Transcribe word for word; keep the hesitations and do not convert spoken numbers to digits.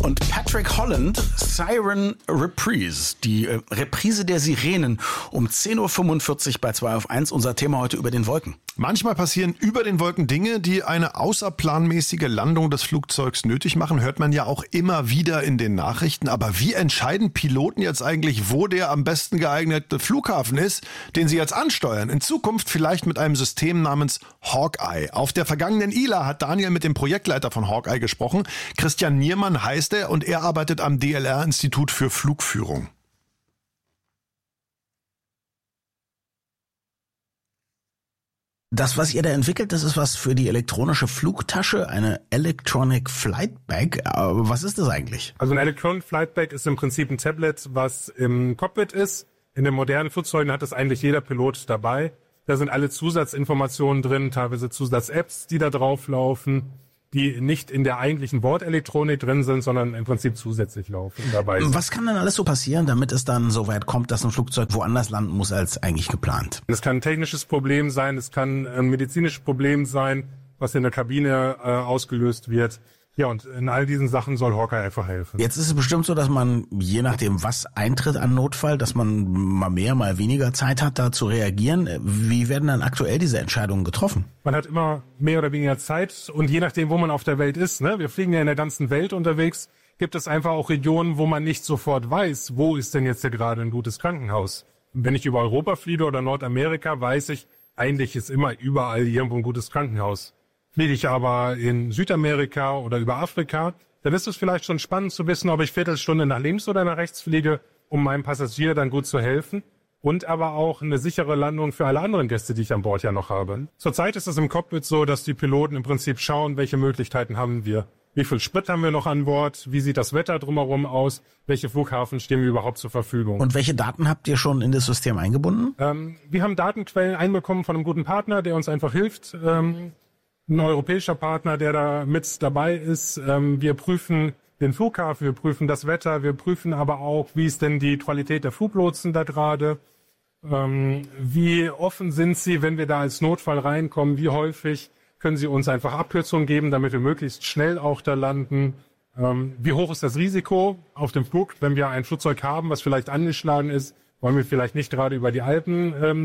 Und Patrick Holland, Siren Reprise, die äh, Reprise der Sirenen um zehn Uhr fünfundvierzig bei zwei auf eins. Unser Thema heute über den Wolken. Manchmal passieren über den Wolken Dinge, die eine außerplanmäßige Landung des Flugzeugs nötig machen. Hört man ja auch immer wieder in den Nachrichten. Aber wie entscheiden Piloten jetzt eigentlich, wo der am besten geeignete Flughafen ist, den sie jetzt ansteuern? In Zukunft vielleicht mit einem System namens Hawkeye. Auf der vergangenen I L A hat Daniel mit dem Projektleiter von Hawkeye gesprochen. Christian Niermann heißt er und er arbeitet am D L R-Institut für Flugführung. Das, was ihr da entwickelt, das ist was für die elektronische Flugtasche, eine Electronic Flight Bag. Aber was ist das eigentlich? Also ein Electronic Flight Bag ist im Prinzip ein Tablet, was im Cockpit ist. In den modernen Flugzeugen hat das eigentlich jeder Pilot dabei. Da sind alle Zusatzinformationen drin, teilweise Zusatz-Apps, die da drauf laufen, die nicht in der eigentlichen Bordelektronik drin sind, sondern im Prinzip zusätzlich laufen dabei sind. Was kann denn alles so passieren, damit es dann so weit kommt, dass ein Flugzeug woanders landen muss als eigentlich geplant? Es kann ein technisches Problem sein, es kann ein medizinisches Problem sein, was in der Kabine äh, ausgelöst wird. Ja, und in all diesen Sachen soll Hawkeye einfach helfen. Jetzt ist es bestimmt so, dass man, je nachdem, was eintritt an Notfall, dass man mal mehr, mal weniger Zeit hat, da zu reagieren. Wie werden dann aktuell diese Entscheidungen getroffen? Man hat immer mehr oder weniger Zeit und je nachdem, wo man auf der Welt ist, ne, wir fliegen ja in der ganzen Welt unterwegs, gibt es einfach auch Regionen, wo man nicht sofort weiß, wo ist denn jetzt hier gerade ein gutes Krankenhaus. Wenn ich über Europa fliege oder Nordamerika, weiß ich, eigentlich ist immer überall irgendwo ein gutes Krankenhaus. Fliege ich aber in Südamerika oder über Afrika, dann ist es vielleicht schon spannend zu wissen, ob ich Viertelstunde nach links oder nach rechts fliege, um meinem Passagier dann gut zu helfen und aber auch eine sichere Landung für alle anderen Gäste, die ich an Bord ja noch habe. Zurzeit ist es im Cockpit so, dass die Piloten im Prinzip schauen, welche Möglichkeiten haben wir. Wie viel Sprit haben wir noch an Bord? Wie sieht das Wetter drumherum aus? Welche Flughafen stehen wir überhaupt zur Verfügung? Und welche Daten habt ihr schon in das System eingebunden? Ähm, wir haben Datenquellen einbekommen von einem guten Partner, der uns einfach hilft. Ähm, Ein europäischer Partner, der da mit dabei ist. Wir prüfen den Flughafen, wir prüfen das Wetter, wir prüfen aber auch, wie ist denn die Qualität der Fluglotsen da gerade. Wie offen sind sie, wenn wir da als Notfall reinkommen? Wie häufig können sie uns einfach Abkürzungen geben, damit wir möglichst schnell auch da landen? Wie hoch ist das Risiko auf dem Flug, wenn wir ein Flugzeug haben, was vielleicht angeschlagen ist? Wollen wir vielleicht nicht gerade über die Alpen